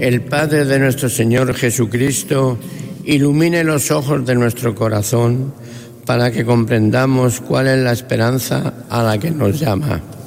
el Padre de nuestro Señor Jesucristo ilumine los ojos de nuestro corazón para que comprendamos cuál es la esperanza a la que nos llama.